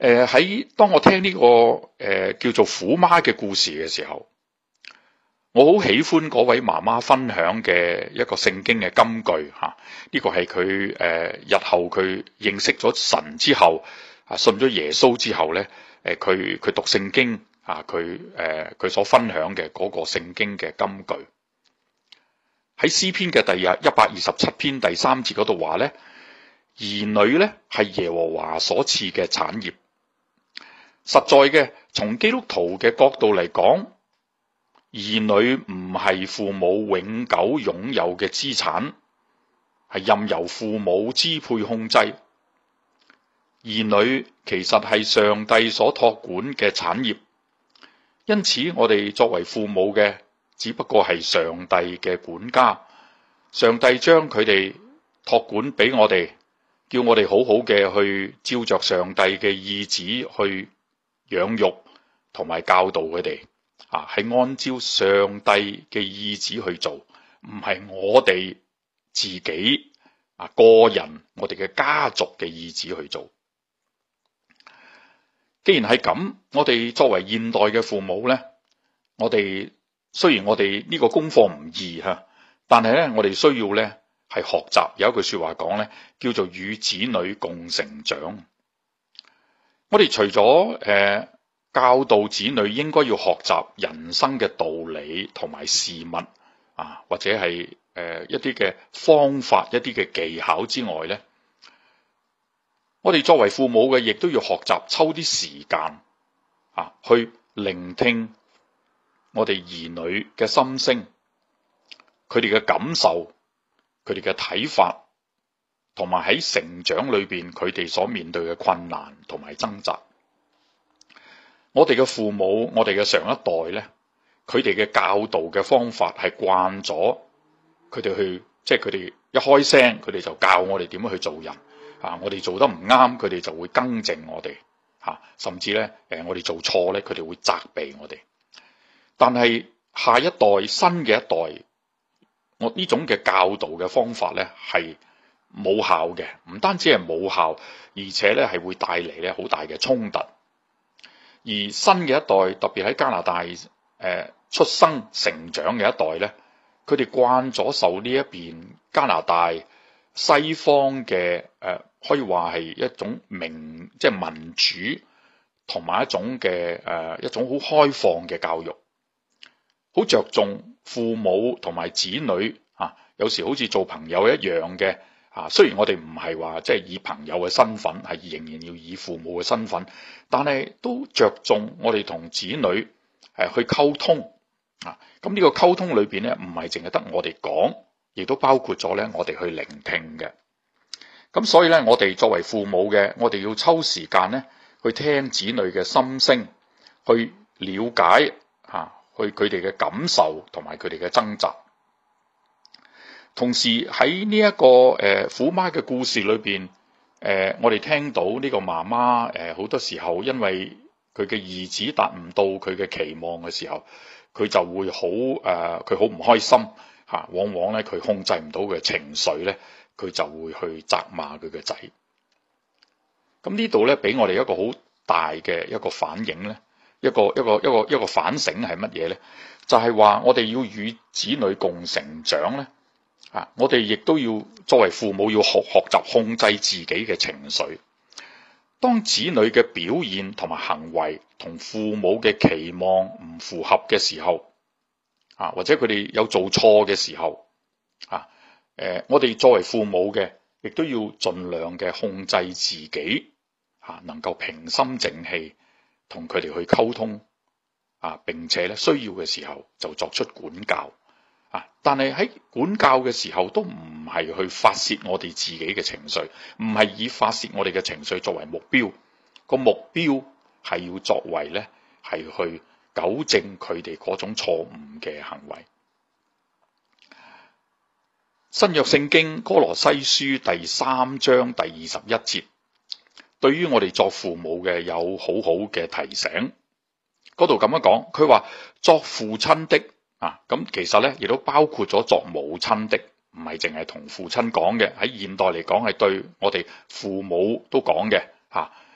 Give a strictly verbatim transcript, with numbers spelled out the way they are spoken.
誒喺當我聽呢、這個誒、呃、叫做虎媽嘅故事嘅時候，我好喜歡嗰位媽媽分享嘅一個聖經嘅金句吓，呢、這個係佢誒日後佢認識咗神之後啊，信咗耶穌之後咧，誒佢佢讀聖經啊，佢誒佢所分享嘅嗰個聖經嘅金句，喺詩篇嘅第一百二十七篇第三節嗰度話咧，兒女咧係耶和華所賜嘅產業。實在嘅，從基督徒嘅角度嚟講，兒女唔係父母永久擁有嘅資產，係任由父母支配控制。兒女其實係上帝所託管嘅產業，因此我哋作為父母嘅，只不過係上帝嘅管家。上帝將佢哋託管俾我哋，叫我哋好好嘅去照着上帝嘅意旨去養育同埋教導佢哋，啊，係按照上帝嘅意旨去做，唔係我哋自己啊個人我哋嘅家族嘅意旨去做。既然係咁，我哋作為現代嘅父母咧，我哋雖然我哋呢個功課唔易吓，但係咧我哋需要咧係學習。有一句說話講咧，叫做與子女共成長。我哋除咗誒、呃、教導子女應該要學習人生嘅道理同埋事物啊，或者係誒、呃、一啲嘅方法、一啲嘅技巧之外咧，我哋作為父母嘅亦都要學習抽啲時間啊，去聆聽我哋兒女嘅心聲，佢哋嘅感受，佢哋嘅睇法，同埋喺成長裏邊佢哋所面對嘅困難同埋掙扎。我哋嘅父母，我哋嘅上一代咧，佢哋嘅教導嘅方法係慣咗佢哋去，即係佢哋一開聲，佢哋就教我哋點樣去做人啊！我哋做得唔啱，佢哋就會更正我哋吓，甚至咧誒，我哋做錯咧，佢哋會責備我哋。但係下一代、新嘅一代，我呢種嘅教導嘅方法咧係冇效嘅，唔單止係冇效，而且咧係會帶嚟咧好大嘅衝突。而新嘅一代，特別喺加拿大誒、呃、出生成長嘅一代咧，佢哋慣咗受呢一邊加拿大西方嘅誒、呃，可以話係一種民即係民主同埋一種嘅誒、呃、一種好開放嘅教育，好着重父母同埋子女啊，有時好似做朋友一樣嘅。啊，雖然我哋唔係話即係以朋友嘅身份，係仍然要以父母嘅身份，但係都着重我哋同子女誒去溝通啊。咁呢個溝通裏邊咧，唔係淨係得我哋講，亦都包括咗咧我哋去聆聽嘅。咁所以咧，我哋作為父母嘅，我哋要抽時間咧去聽子女嘅心聲，去了解吓，去佢哋嘅感受同埋佢哋嘅掙扎。同時喺呢一個誒虎媽嘅故事裏邊，誒、呃、我哋聽到呢個媽媽誒好多時候因為佢嘅兒子達唔到佢嘅期望嘅時候，佢就會好誒佢好唔開心吓、啊，往往咧佢控制唔到佢嘅情緒咧，佢就會去責罵佢嘅仔。咁呢度咧俾我哋一個好大嘅一個反應咧，一個一個一個一個反省係乜嘢咧？就係、是、話我哋要與子女共成長咧。啊！我哋亦都要作為父母要學學習控制自己嘅情緒。當子女嘅表現同埋行為同父母嘅期望唔符合嘅時候，啊，或者佢哋有做錯嘅時候，啊，誒、呃，我哋作為父母嘅，亦都要盡量嘅控制自己，啊，能夠平心靜氣同佢哋去溝通，啊，並且咧需要嘅時候就作出管教。啊！但係喺管教嘅時候，都唔係去發洩我哋自己嘅情緒，唔係以發洩我哋嘅情緒作為目標。個目標係要作為咧，係去糾正佢哋嗰種錯誤嘅行為。新約聖經歌羅西書第三章第二十一節，對於我哋作父母嘅有好好嘅提醒。嗰度咁樣講，佢話作父親的。啊，咁其實咧，亦都包括咗作母親的，唔係淨係同父親講嘅。喺現代嚟講，係對我哋父母都講嘅。吓、啊，